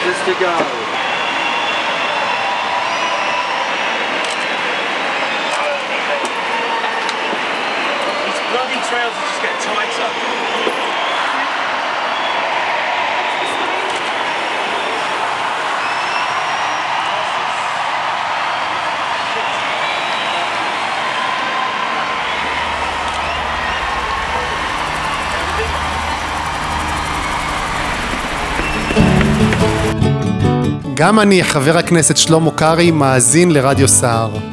kilometers to go. These bloody trails just get tighter. גם אני, חבר הכנסת שלמה קרעי, מאזין לרדיו סער.